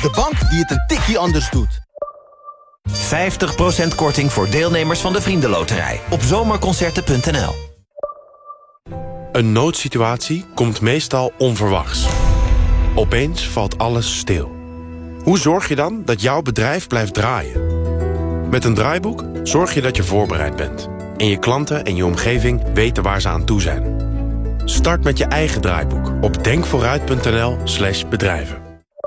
De bank die het een tikje anders doet. 50% korting voor deelnemers van de Vriendenloterij op zomerconcerten.nl. Een noodsituatie komt meestal onverwachts. Opeens valt alles stil. Hoe zorg je dan dat jouw bedrijf blijft draaien? Met een draaiboek zorg je dat je voorbereid bent. En je klanten en je omgeving weten waar ze aan toe zijn. Start met je eigen draaiboek op denkvooruit.nl/bedrijven.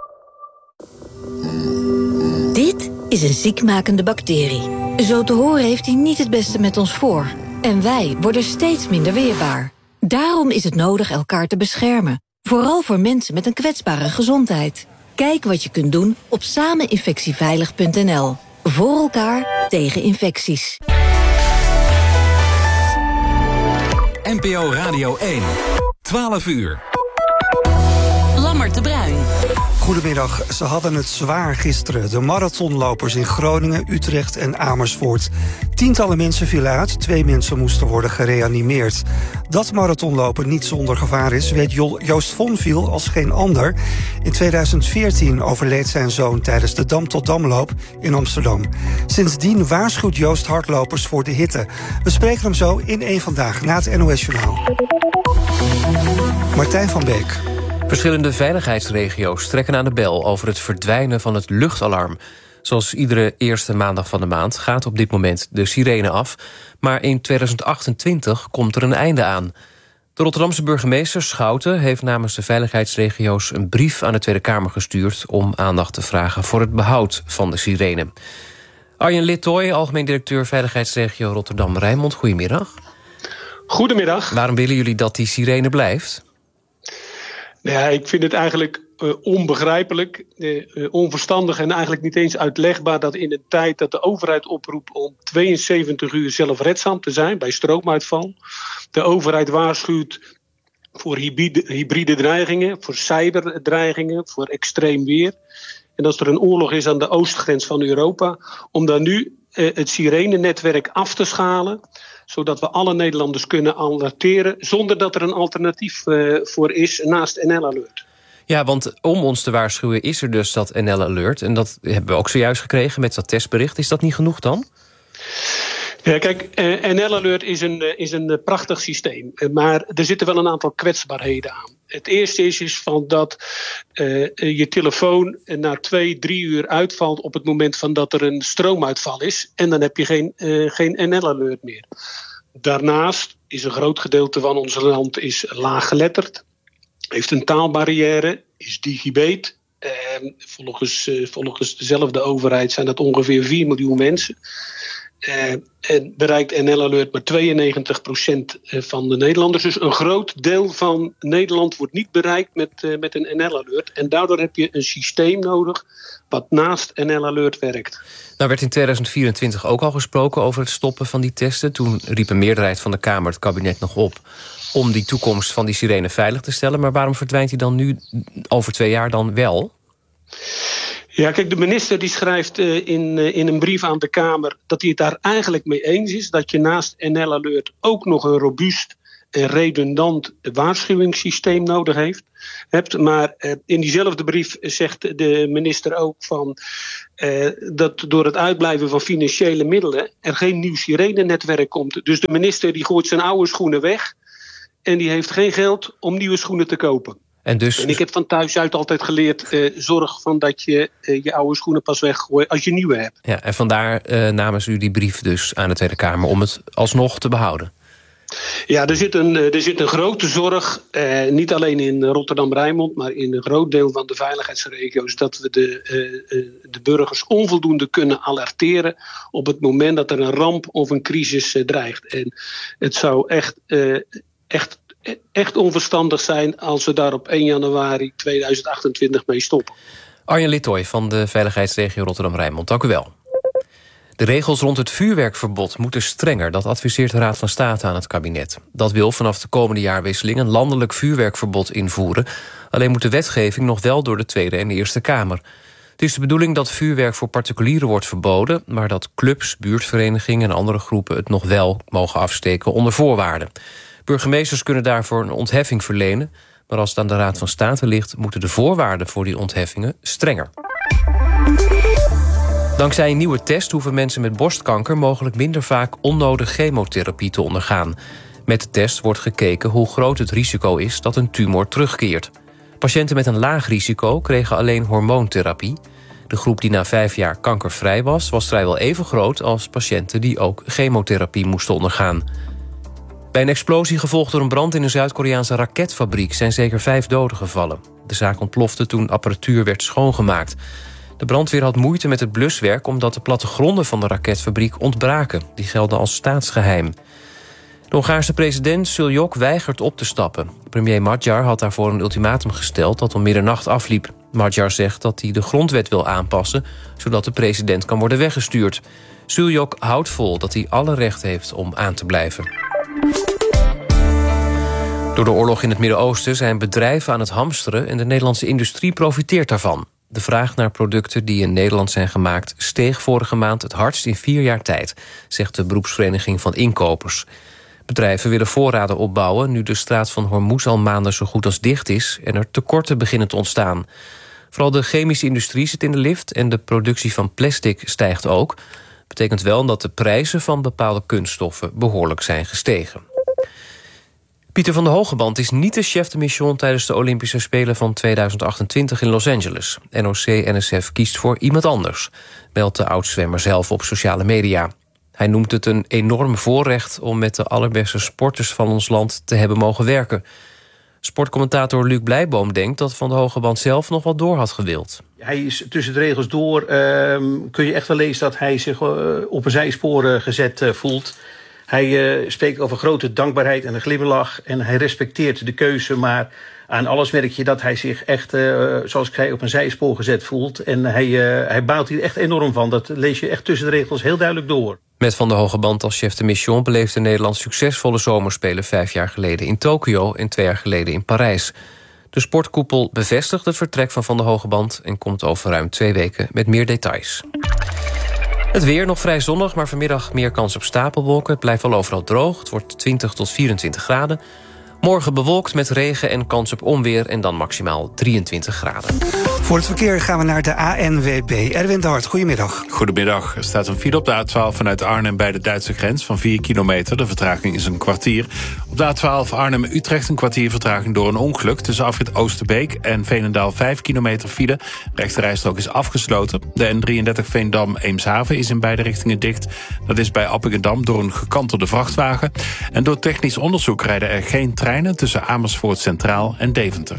Dit is een ziekmakende bacterie. Zo te horen heeft hij niet het beste met ons voor. En wij worden steeds minder weerbaar. Daarom is het nodig elkaar te beschermen. Vooral voor mensen met een kwetsbare gezondheid. Kijk wat je kunt doen op sameninfectieveilig.nl. Voor elkaar tegen infecties. NPO Radio 1. 12 uur. Lammert de Bruin. Goedemiddag. Ze hadden het zwaar gisteren. De marathonlopers in Groningen, Utrecht en Amersfoort. Tientallen mensen vielen uit, 2 mensen moesten worden gereanimeerd. Dat marathonlopen niet zonder gevaar is, weet Joost Vonviel als geen ander. In 2014 overleed zijn zoon tijdens de Dam tot Damloop in Amsterdam. Sindsdien waarschuwt Joost hardlopers voor de hitte. We spreken hem zo in Eén Vandaag, na het NOS-journaal. Martijn van Beek. Verschillende veiligheidsregio's trekken aan de bel over het verdwijnen van het luchtalarm. Zoals iedere eerste maandag van de maand gaat op dit moment de sirene af. Maar in 2028 komt er een einde aan. De Rotterdamse burgemeester Schouten heeft namens de veiligheidsregio's een brief aan de Tweede Kamer gestuurd om aandacht te vragen voor het behoud van de sirene. Arjen Littoy, algemeen directeur veiligheidsregio Rotterdam-Rijnmond. Goedemiddag. Goedemiddag. Waarom willen jullie dat die sirene blijft? Nou ja, ik vind het eigenlijk onbegrijpelijk, onverstandig en eigenlijk niet eens uitlegbaar dat in een tijd dat de overheid oproept om 72 uur zelfredzaam te zijn bij stroomuitval. De overheid waarschuwt voor hybride dreigingen, voor cyberdreigingen, voor extreem weer. En als er een oorlog is aan de oostgrens van Europa, om dan nu het sirenenetwerk af te schalen, zodat we alle Nederlanders kunnen alerteren zonder dat er een alternatief voor is naast NL Alert. Ja, want om ons te waarschuwen is er dus dat NL Alert. En dat hebben we ook zojuist gekregen met dat testbericht. Is dat niet genoeg dan? Ja, kijk, NL Alert is een prachtig systeem. Maar er zitten wel een aantal kwetsbaarheden aan. Het eerste is van dat je telefoon na 2-3 uur uitvalt op het moment van dat er een stroomuitval is. En dan heb je geen NL Alert meer. Daarnaast is een groot gedeelte van ons land laaggeletterd. Heeft een taalbarrière, is digibeet. Volgens dezelfde overheid zijn dat ongeveer 4 miljoen mensen. En bereikt NL Alert maar 92% van de Nederlanders. Dus een groot deel van Nederland wordt niet bereikt met een NL Alert. En daardoor heb je een systeem nodig wat naast NL Alert werkt. Nou werd in 2024 ook al gesproken over het stoppen van die testen. Toen riep een meerderheid van de Kamer het kabinet nog op om die toekomst van die sirene veilig te stellen. Maar waarom verdwijnt die dan nu over 2 jaar dan wel? Ja, kijk, de minister die schrijft in een brief aan de Kamer dat hij het daar eigenlijk mee eens is. Dat je naast NL Alert ook nog een robuust en redundant waarschuwingssysteem nodig hebt. Maar in diezelfde brief zegt de minister ook van dat door het uitblijven van financiële middelen er geen nieuw sirenenetwerk komt. Dus de minister die gooit zijn oude schoenen weg en die heeft geen geld om nieuwe schoenen te kopen. En ik heb van thuis uit altijd geleerd, zorg van dat je je oude schoenen pas weggooit als je nieuwe hebt. Ja, en vandaar namens u die brief dus aan de Tweede Kamer om het alsnog te behouden. Ja, er zit een grote zorg, niet alleen in Rotterdam-Rijnmond, maar in een groot deel van de veiligheidsregio's, dat we de burgers onvoldoende kunnen alerteren op het moment dat er een ramp of een crisis dreigt. En het zou echt onverstandig zijn als we daar op 1 januari 2028 mee stoppen. Arjen Littoy van de veiligheidsregio Rotterdam-Rijnmond, dank u wel. De regels rond het vuurwerkverbod moeten strenger. Dat adviseert de Raad van State aan het kabinet. Dat wil vanaf de komende jaarwisseling een landelijk vuurwerkverbod invoeren. Alleen moet de wetgeving nog wel door de Tweede en Eerste Kamer. Het is de bedoeling dat vuurwerk voor particulieren wordt verboden, maar dat clubs, buurtverenigingen en andere groepen het nog wel mogen afsteken onder voorwaarden. Burgemeesters kunnen daarvoor een ontheffing verlenen, maar als het aan de Raad van State ligt, moeten de voorwaarden voor die ontheffingen strenger. Dankzij een nieuwe test hoeven mensen met borstkanker mogelijk minder vaak onnodig chemotherapie te ondergaan. Met de test wordt gekeken hoe groot het risico is dat een tumor terugkeert. Patiënten met een laag risico kregen alleen hormoontherapie. De groep die na 5 jaar kankervrij was vrijwel even groot als patiënten die ook chemotherapie moesten ondergaan. Bij een explosie gevolgd door een brand in een Zuid-Koreaanse raketfabriek zijn zeker 5 doden gevallen. De zaak ontplofte toen apparatuur werd schoongemaakt. De brandweer had moeite met het bluswerk omdat de plattegronden van de raketfabriek ontbraken. Die gelden als staatsgeheim. De Hongaarse president Suljok weigert op te stappen. Premier Magyar had daarvoor een ultimatum gesteld dat om middernacht afliep. Magyar zegt dat hij de grondwet wil aanpassen, zodat de president kan worden weggestuurd. Suljok houdt vol dat hij alle recht heeft om aan te blijven. Door de oorlog in het Midden-Oosten zijn bedrijven aan het hamsteren en de Nederlandse industrie profiteert daarvan. De vraag naar producten die in Nederland zijn gemaakt steeg vorige maand het hardst in 4 jaar tijd, zegt de beroepsvereniging van inkopers. Bedrijven willen voorraden opbouwen nu de straat van Hormuz al maanden zo goed als dicht is en er tekorten beginnen te ontstaan. Vooral de chemische industrie zit in de lift en de productie van plastic stijgt ook. Betekent wel dat de prijzen van bepaalde kunststoffen behoorlijk zijn gestegen. Pieter van der Hogeband is niet de chef de mission tijdens de Olympische Spelen van 2028 in Los Angeles. NOC-NSF kiest voor iemand anders, meldt de oud-zwemmer zelf op sociale media. Hij noemt het een enorm voorrecht om met de allerbeste sporters van ons land te hebben mogen werken. Sportcommentator Luc Blijboom denkt dat Van der Hogeband zelf nog wat door had gewild. Hij is tussen de regels door, kun je echt wel lezen dat hij zich op een zijspoor gezet voelt. Hij spreekt over grote dankbaarheid en een glimlach en hij respecteert de keuze, maar aan alles merk je dat hij zich echt, zoals ik zei, op een zijspoor gezet voelt. En hij baalt hier echt enorm van. Dat lees je echt tussen de regels heel duidelijk door. Met Van der Hogeband als chef de mission beleefde Nederland succesvolle zomerspelen 5 jaar geleden in Tokio en 2 jaar geleden in Parijs. De sportkoepel bevestigt het vertrek van der Hogeband en komt over ruim 2 weken met meer details. Het weer nog vrij zonnig, maar vanmiddag meer kans op stapelwolken. Het blijft wel overal droog. Het wordt 20 tot 24 graden. Morgen bewolkt met regen en kans op onweer en dan maximaal 23 graden. Voor het verkeer gaan we naar de ANWB. Erwin de Hart, goedemiddag. Goedemiddag. Er staat een file op de A12 vanuit Arnhem bij de Duitse grens van 4 kilometer. De vertraging is een kwartier. Op de A12 Arnhem-Utrecht een kwartier vertraging door een ongeluk. Tussen afrit Oosterbeek en Veenendaal 5 kilometer file. Rechterrijstrook is afgesloten. De N33 Veendam-Eemshaven is in beide richtingen dicht. Dat is bij Appingedam door een gekantelde vrachtwagen. En door technisch onderzoek rijden er geen treinen tussen Amersfoort Centraal en Deventer.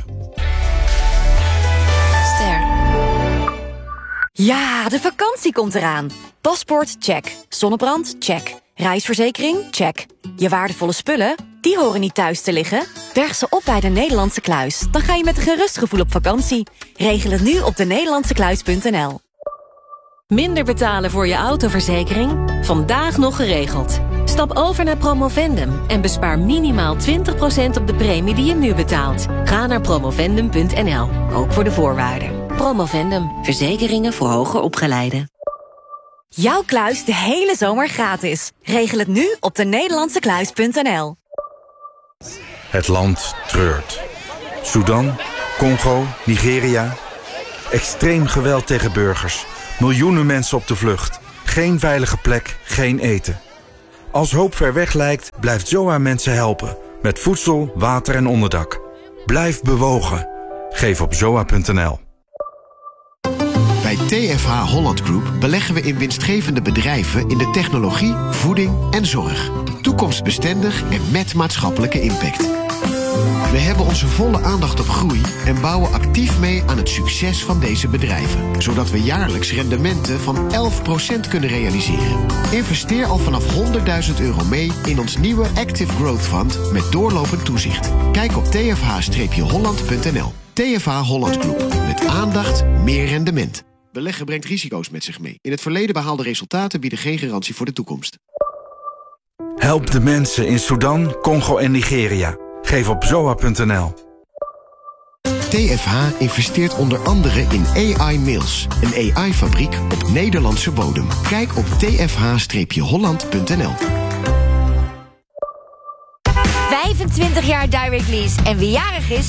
Ja, de vakantie komt eraan. Paspoort, check. Zonnebrand, check. Reisverzekering, check. Je waardevolle spullen, die horen niet thuis te liggen. Berg ze op bij de Nederlandse Kluis. Dan ga je met een gerust gevoel op vakantie. Regel het nu op denederlandsekluis.nl. Minder betalen voor je autoverzekering? Vandaag nog geregeld. Stap over naar Promovendum en bespaar minimaal 20% op de premie die je nu betaalt. Ga naar promovendum.nl, ook voor de voorwaarden. Promovendum, verzekeringen voor hoger opgeleiden. Jouw kluis de hele zomer gratis. Regel het nu op denederlandsekluis.nl. Het land treurt. Sudan, Congo, Nigeria. Extreem geweld tegen burgers. Miljoenen mensen op de vlucht. Geen veilige plek, geen eten. Als hoop ver weg lijkt, blijft ZOA mensen helpen. Met voedsel, water en onderdak. Blijf bewogen. Geef op zoa.nl. Bij TFH Holland Group beleggen we in winstgevende bedrijven in de technologie, voeding en zorg. Toekomstbestendig en met maatschappelijke impact. We hebben onze volle aandacht op groei en bouwen actief mee aan het succes van deze bedrijven. Zodat we jaarlijks rendementen van 11% kunnen realiseren. Investeer al vanaf €100.000 mee in ons nieuwe Active Growth Fund met doorlopend toezicht. Kijk op tfh-holland.nl. TFH Holland Group. Met aandacht meer rendement. Beleggen brengt risico's met zich mee. In het verleden behaalde resultaten bieden geen garantie voor de toekomst. Help de mensen in Sudan, Congo en Nigeria. Geef op zoa.nl. TFH investeert onder andere in AI Mills, een AI-fabriek op Nederlandse bodem. Kijk op tfh-holland.nl. 25 jaar Direct Lease en wie jarig is, pakt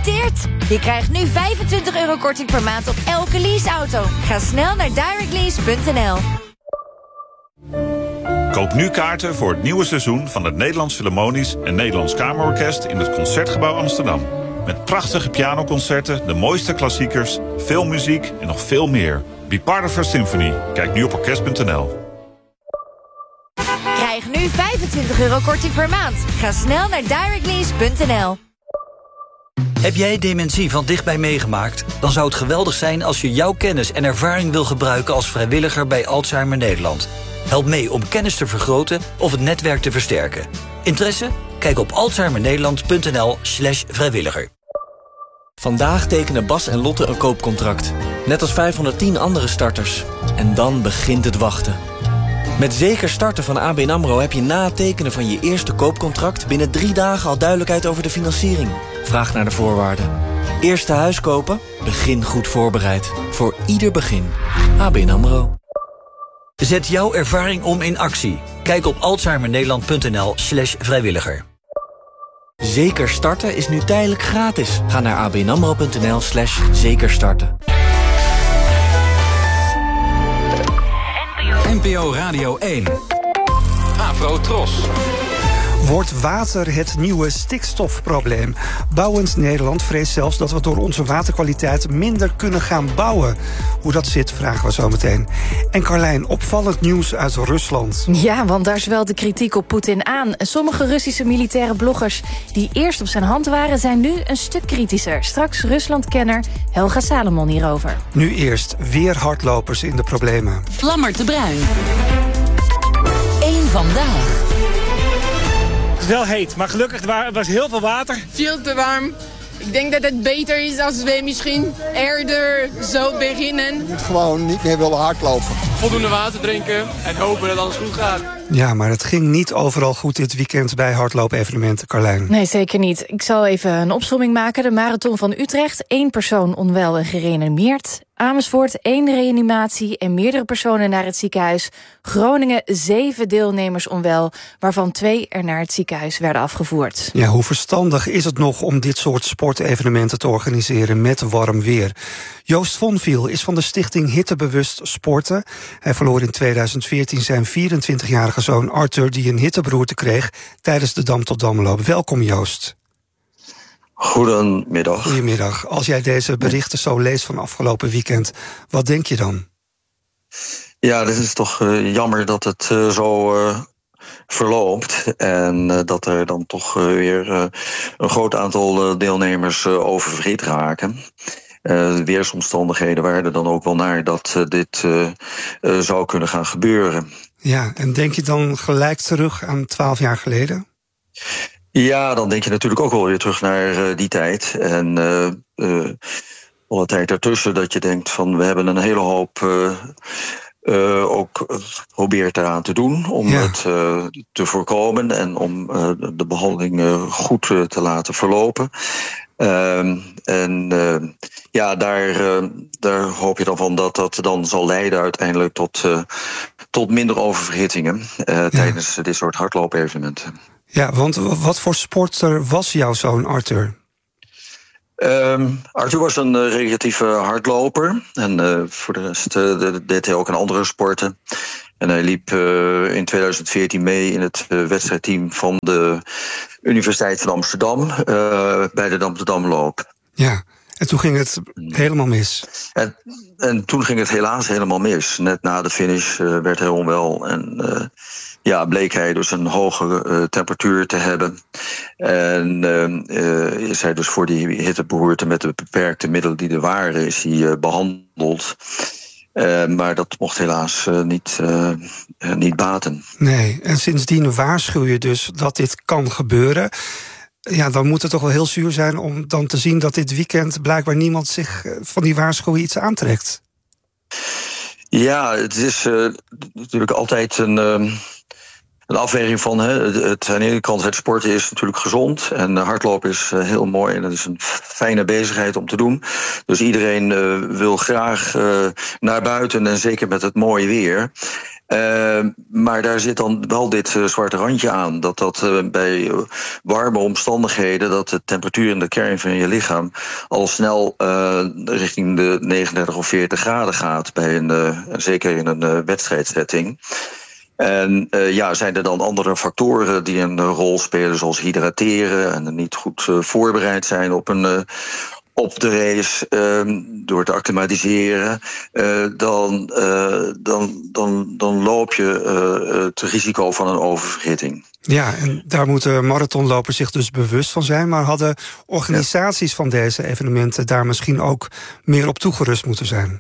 Gefeliciteerd! Je krijgt nu €25 korting per maand op elke leaseauto. Ga snel naar directlease.nl. Koop nu kaarten voor het nieuwe seizoen van het Nederlands Philharmonisch en Nederlands Kamerorkest in het Concertgebouw Amsterdam. Met prachtige pianoconcerten, de mooiste klassiekers, veel muziek en nog veel meer. Be part of our symphony. Kijk nu op orkest.nl. Krijg nu €25 korting per maand. Ga snel naar directlease.nl. Heb jij dementie van dichtbij meegemaakt? Dan zou het geweldig zijn als je jouw kennis en ervaring wil gebruiken als vrijwilliger bij Alzheimer Nederland. Help mee om kennis te vergroten of het netwerk te versterken. Interesse? Kijk op alzheimernederland.nl/vrijwilliger. Vandaag tekenen Bas en Lotte een koopcontract. Net als 510 andere starters. En dan begint het wachten. Met Zeker Starten van ABN AMRO heb je na het tekenen van je eerste koopcontract binnen 3 dagen al duidelijkheid over de financiering. Vraag naar de voorwaarden. Eerste huis kopen? Begin goed voorbereid. Voor ieder begin. ABN AMRO. Zet jouw ervaring om in actie. Kijk op alzheimernederland.nl/vrijwilliger. Zeker Starten is nu tijdelijk gratis. Ga naar abnamro.nl/zekerstarten. NPO Radio 1. Afro Tros. Wordt water het nieuwe stikstofprobleem? Bouwend Nederland vreest zelfs dat we door onze waterkwaliteit minder kunnen gaan bouwen. Hoe dat zit, vragen we zo meteen. En Carlijn, opvallend nieuws uit Rusland. Ja, want daar zwelt de kritiek op Poetin aan. Sommige Russische militaire bloggers die eerst op zijn hand waren, zijn nu een stuk kritischer. Straks Rusland-kenner Helga Salomon hierover. Nu eerst weer hardlopers in de problemen. Lammert de Bruin. 1 vandaag. Het is wel heet, maar gelukkig was heel veel water. Veel te warm. Ik denk dat het beter is als we misschien eerder zo beginnen. Je moet gewoon niet meer willen hardlopen. Voldoende water drinken en hopen dat alles goed gaat. Ja, maar het ging niet overal goed dit weekend bij hardloopevenementen, Carlijn. Nee, zeker niet. Ik zal even een opsomming maken. De Marathon van Utrecht, 1 persoon onwel en gereanimeerd. Amersfoort, 1 reanimatie en meerdere personen naar het ziekenhuis. Groningen, 7 deelnemers onwel, waarvan 2 er naar het ziekenhuis werden afgevoerd. Ja, hoe verstandig is het nog om dit soort sportevenementen te organiseren met warm weer? Joost Vonviel is van de stichting Hittebewust Sporten. Hij verloor in 2014 zijn 24-jarige zoon Arthur, die een hitteberoerte kreeg tijdens de Dam tot Damloop. Welkom, Joost. Goedemiddag. Goedemiddag. Als jij deze berichten zo leest van afgelopen weekend, wat denk je dan? Ja, dit is toch jammer dat het zo verloopt. En dat er dan toch weer een groot aantal deelnemers oververhit raken. De weersomstandigheden waren er dan ook wel naar dat dit zou kunnen gaan gebeuren. Ja, en denk je dan gelijk terug aan 12 jaar geleden? Ja, dan denk je natuurlijk ook wel weer terug naar die tijd. En al een tijd ertussen dat je denkt van we hebben een hele hoop ook geprobeerd eraan te doen om het te voorkomen en om de behandeling goed te laten verlopen. Daar hoop je dan van dat dat dan zal leiden uiteindelijk tot minder oververhittingen tijdens dit soort hardloopevenementen. Ja, want wat voor sporter was jouw zoon Arthur? Arthur was een recreatieve hardloper. En voor de rest deed hij ook aan andere sporten. En hij liep in 2014 mee in het wedstrijdteam van de Universiteit van Amsterdam bij de Dam tot Damloop. Ja, en toen ging het helemaal mis. En toen ging het helaas helemaal mis. Net na de finish werd hij onwel en bleek hij dus een hoge temperatuur te hebben. En is hij dus voor die hitteberoerte met de beperkte middelen die er waren, is hij behandeld. Maar dat mocht helaas niet baten. Nee, en sindsdien waarschuw je dus dat dit kan gebeuren. Ja, dan moet het toch wel heel zuur zijn om dan te zien dat dit weekend blijkbaar niemand zich van die waarschuwing iets aantrekt. Ja, het is natuurlijk altijd een afweging van aan de ene kant het sporten is natuurlijk gezond en hardlopen is heel mooi en dat is een fijne bezigheid om te doen. Dus iedereen wil graag naar buiten en zeker met het mooie weer. Maar daar zit dan wel dit zwarte randje aan. Dat bij warme omstandigheden, dat de temperatuur in de kern van je lichaam al snel richting de 39 of 40 graden gaat. Zeker in een wedstrijdsetting. En zijn er dan andere factoren die een rol spelen, zoals hydrateren en niet goed voorbereid zijn op de race, door te acclimatiseren, dan loop je het risico van een oververhitting. Ja, en daar moeten marathonlopers zich dus bewust van zijn. Maar hadden organisaties van deze evenementen daar misschien ook meer op toegerust moeten zijn?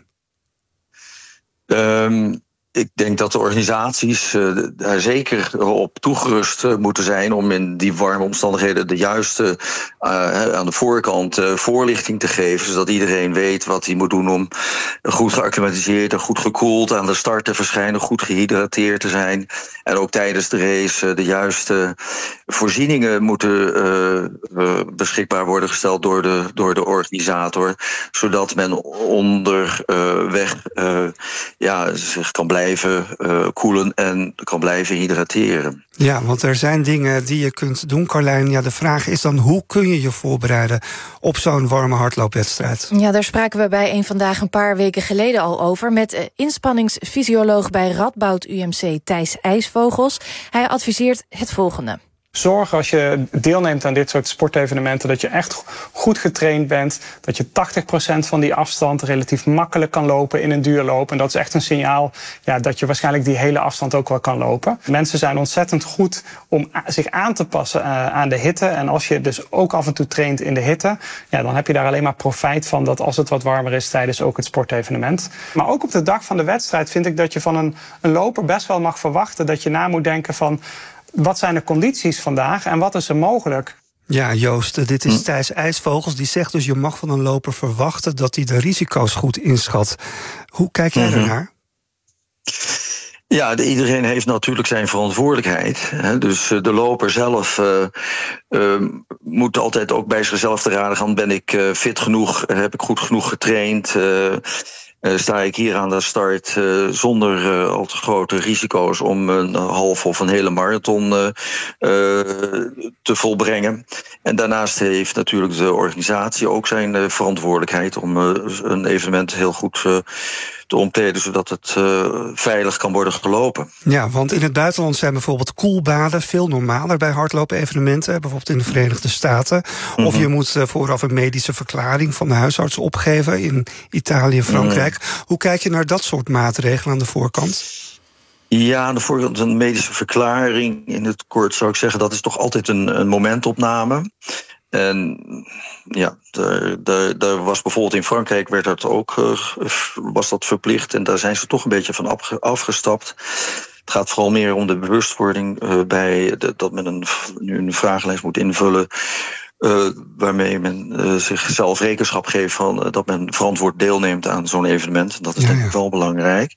Ik denk dat de organisaties daar zeker op toegerust moeten zijn om in die warme omstandigheden de juiste aan de voorkant voorlichting te geven, zodat iedereen weet wat hij moet doen om goed geacclimatiseerd en goed gekoeld aan de start te verschijnen, goed gehydrateerd te zijn. En ook tijdens de race de juiste voorzieningen moeten beschikbaar worden gesteld door de organisator, zodat men onderweg zich kan blijven koelen en kan blijven hydrateren. Ja, want er zijn dingen die je kunt doen, Carlijn. Ja, de vraag is dan, hoe kun je je voorbereiden op zo'n warme hardloopwedstrijd? Ja, daar spraken we bij Vandaag een paar weken geleden al over met inspanningsfysioloog bij Radboud UMC Thijs IJsvogels. Hij adviseert het volgende. Zorg als je deelneemt aan dit soort sportevenementen dat je echt goed getraind bent. Dat je 80% van die afstand relatief makkelijk kan lopen in een duurloop. En dat is echt een signaal dat je waarschijnlijk die hele afstand ook wel kan lopen. Mensen zijn ontzettend goed om zich aan te passen aan de hitte. En als je dus ook af en toe traint in de hitte, dan heb je daar alleen maar profijt van dat als het wat warmer is tijdens ook het sportevenement. Maar ook op de dag van de wedstrijd vind ik dat je van een loper best wel mag verwachten dat je na moet denken van, wat zijn de condities vandaag en wat is er mogelijk? Ja, Joost, dit is Thijs IJsvogels. Die zegt dus, je mag van een loper verwachten dat hij de risico's goed inschat. Hoe kijk jij ernaar? Ja, iedereen heeft natuurlijk zijn verantwoordelijkheid. Dus de loper zelf moet altijd ook bij zichzelf te raden gaan. Ben ik fit genoeg? Heb ik goed genoeg getraind? Sta ik hier aan de start zonder al te grote risico's om een half of een hele marathon te volbrengen. En daarnaast heeft natuurlijk de organisatie ook zijn verantwoordelijkheid om een evenement heel goed te omkleden, zodat het veilig kan worden gelopen. Ja, want in het buitenland zijn bijvoorbeeld koelbaden veel normaler bij hardloop-evenementen, bijvoorbeeld in de Verenigde Staten. Of je moet vooraf een medische verklaring van de huisarts opgeven in Italië en Frankrijk. Hoe kijk je naar dat soort maatregelen aan de voorkant? Ja, aan de voorkant een medische verklaring. In het kort zou ik zeggen, dat is toch altijd een momentopname. En ja, daar was bijvoorbeeld in Frankrijk was dat verplicht. En daar zijn ze toch een beetje van afgestapt. Het gaat vooral meer om de bewustwording dat men nu een vragenlijst moet invullen. Waarmee men zichzelf rekenschap geeft van dat men verantwoord deelneemt aan zo'n evenement. Dat is denk ik wel belangrijk.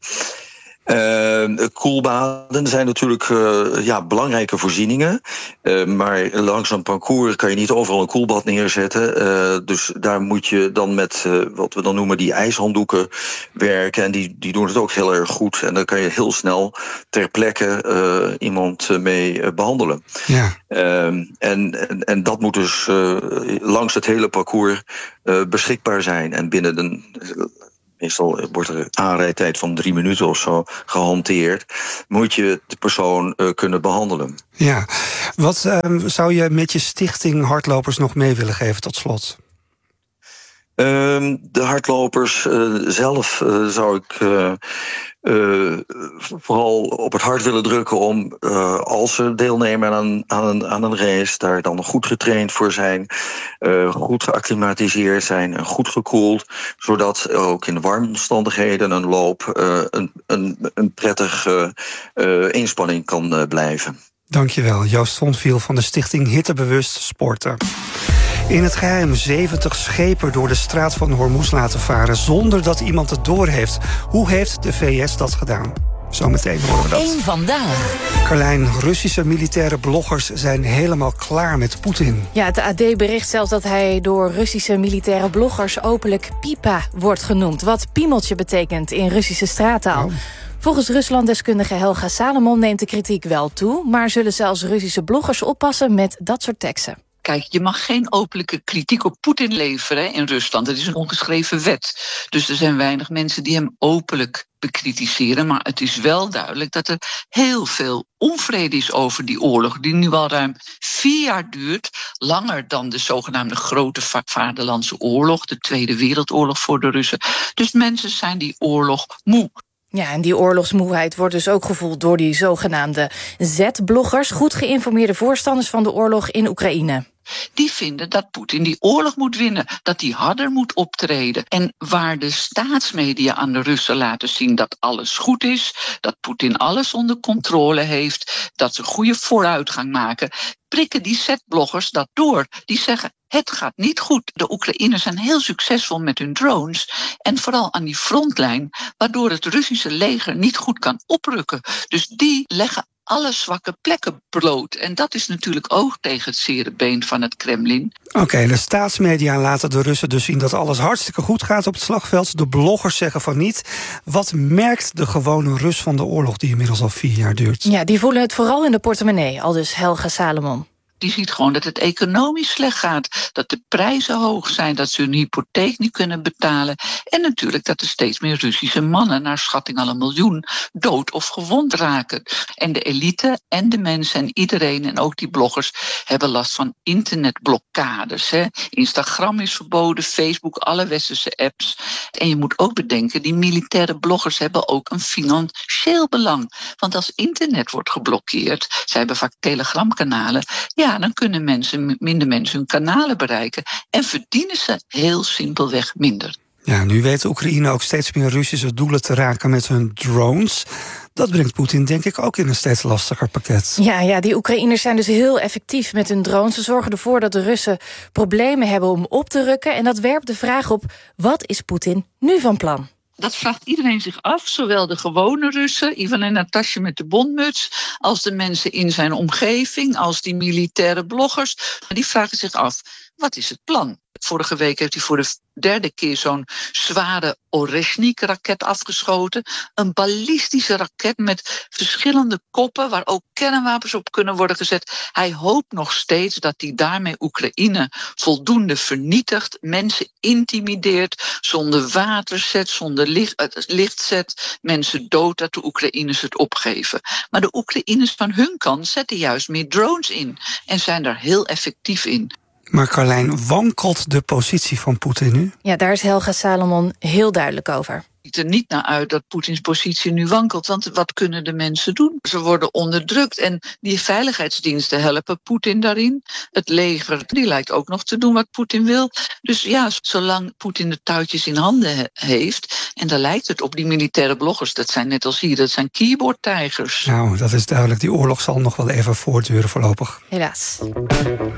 Koelbaden zijn natuurlijk belangrijke voorzieningen. Maar langs een parcours kan je niet overal een koelbad neerzetten. Dus daar moet je dan met wat we dan noemen die ijshanddoeken werken. En die doen het ook heel erg goed. En dan kan je heel snel ter plekke iemand mee behandelen. Ja. En dat moet dus langs het hele parcours beschikbaar zijn. En binnen meestal wordt er een aanrijdtijd van 3 minuten of zo gehanteerd. Moet je de persoon kunnen behandelen. Ja, wat zou je met je stichting Hardlopers nog mee willen geven tot slot? De hardlopers zelf zou ik vooral op het hart willen drukken om, als ze deelnemen aan een race, daar dan goed getraind voor zijn, goed geacclimatiseerd zijn en goed gekoeld, zodat ook in de warme omstandigheden een loop een prettige inspanning kan blijven. Dankjewel, Joost Vonviel van de stichting Hittebewust Sporten. In het geheim 70 schepen door de straat van Hormuz laten varen zonder dat iemand het doorheeft. Hoe heeft de VS dat gedaan? Zometeen horen we dat. Eén vandaag. Carlijn, Russische militaire bloggers zijn helemaal klaar met Poetin. Ja, het AD bericht zelfs dat hij door Russische militaire bloggers openlijk Pipa wordt genoemd. Wat piemeltje betekent in Russische straattaal. Volgens Ruslanddeskundige Helga Salomon neemt de kritiek wel toe, maar zullen zelfs Russische bloggers oppassen met dat soort teksten. Kijk, je mag geen openlijke kritiek op Poetin leveren in Rusland. Dat is een ongeschreven wet. Dus er zijn weinig mensen die hem openlijk bekritiseren. Maar het is wel duidelijk dat er heel veel onvrede is over die oorlog, die nu al ruim 4 jaar duurt. Langer dan de zogenaamde Grote Vaderlandse Oorlog, de Tweede Wereldoorlog voor de Russen. Dus mensen zijn die oorlog moe. Ja, en die oorlogsmoeheid wordt dus ook gevoeld door die zogenaamde Z-bloggers, goed geïnformeerde voorstanders van de oorlog in Oekraïne. Die vinden dat Poetin die oorlog moet winnen, dat hij harder moet optreden. En waar de staatsmedia aan de Russen laten zien dat alles goed is, dat Poetin alles onder controle heeft, dat ze goede vooruitgang maken, prikken die Z-bloggers dat door. Die zeggen, het gaat niet goed. De Oekraïners zijn heel succesvol met hun drones. En vooral aan die frontlijn, waardoor het Russische leger niet goed kan oprukken. Dus die leggen alle zwakke plekken bloot. En dat is natuurlijk ook tegen het zere been van het Kremlin. Oké, de staatsmedia laten de Russen dus zien dat alles hartstikke goed gaat op het slagveld. De bloggers zeggen van niet. Wat merkt de gewone Rus van de oorlog die inmiddels al 4 jaar duurt? Ja, die voelen het vooral in de portemonnee, aldus Helga Salomon. Die ziet gewoon dat het economisch slecht gaat. Dat de prijzen hoog zijn, dat ze hun hypotheek niet kunnen betalen. En natuurlijk dat er steeds meer Russische mannen, naar schatting al 1 miljoen, dood of gewond raken. En de elite en de mensen en iedereen, en ook die bloggers, hebben last van internetblokkades. Instagram is verboden, Facebook, alle westerse apps. En je moet ook bedenken, die militaire bloggers hebben ook een financieel belang. Want als internet wordt geblokkeerd, zij hebben vaak telegramkanalen, ja, dan kunnen minder mensen hun kanalen bereiken en verdienen ze heel simpelweg minder. Ja, nu weet Oekraïne ook steeds meer Russische doelen te raken met hun drones. Dat brengt Poetin denk ik ook in een steeds lastiger pakket. Ja, die Oekraïners zijn dus heel effectief met hun drones. Ze zorgen ervoor dat de Russen problemen hebben om op te rukken. En dat werpt de vraag op, wat is Poetin nu van plan? Dat vraagt iedereen zich af, zowel de gewone Russen, Ivan en Natasja met de bondmuts, als de mensen in zijn omgeving, als die militaire bloggers. Die vragen zich af, wat is het plan? Vorige week heeft hij voor de 3e keer zo'n zware Oreshnik-raket afgeschoten. Een ballistische raket met verschillende koppen, waar ook kernwapens op kunnen worden gezet. Hij hoopt nog steeds dat hij daarmee Oekraïne voldoende vernietigt, mensen intimideert, zonder water zet, zonder licht zet, mensen dood, dat de Oekraïners het opgeven. Maar de Oekraïners van hun kant zetten juist meer drones in en zijn daar heel effectief in. Maar Carlijn, wankelt de positie van Poetin nu? Ja, daar is Helga Salomon heel duidelijk over. Het ziet er niet naar uit dat Poetins positie nu wankelt. Want wat kunnen de mensen doen? Ze worden onderdrukt en die veiligheidsdiensten helpen Poetin daarin. Het leger die lijkt ook nog te doen wat Poetin wil. Dus ja, zolang Poetin de touwtjes in handen heeft, en daar lijkt het op, die militaire bloggers, dat zijn net als hier, dat zijn keyboardtijgers. Nou, dat is duidelijk. Die oorlog zal nog wel even voortduren voorlopig. Helaas.